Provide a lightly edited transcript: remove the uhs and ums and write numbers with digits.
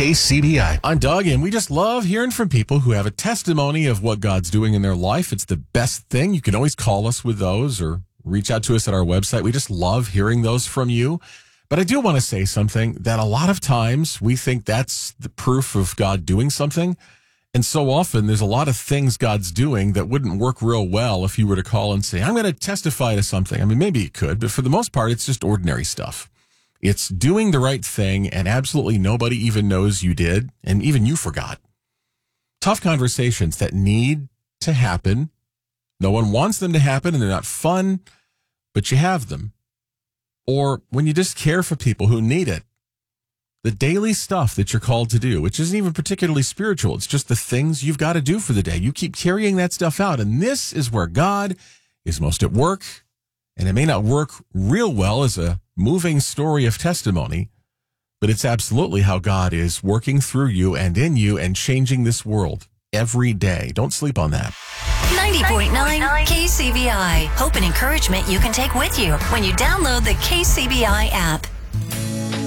KCBI. I'm Doug, and we just love hearing from people who have a testimony of what God's doing in their life. It's the best thing. You can always call us with those or reach out to us at our website. We just love hearing those from you. But I do want to say something that a lot of times we think that's the proof of God doing something. And so often there's a lot of things God's doing that wouldn't work real well if you were to call and say, I'm going to testify to something. I mean, maybe you could, but for the most part, it's just ordinary stuff. It's doing the right thing, and absolutely nobody even knows you did, and even you forgot. Tough conversations that need to happen. No one wants them to happen, and they're not fun, but you have them. Or when you just care for people who need it. The daily stuff that you're called to do, which isn't even particularly spiritual. It's just the things you've got to do for the day. You keep carrying that stuff out, and this is where God is most at work. And it may not work real well as a moving story of testimony, but it's absolutely how God is working through you and in you and changing this world every day. Don't sleep on that. 90.9 KCBI. Hope and encouragement you can take with you when you download the KCBI app.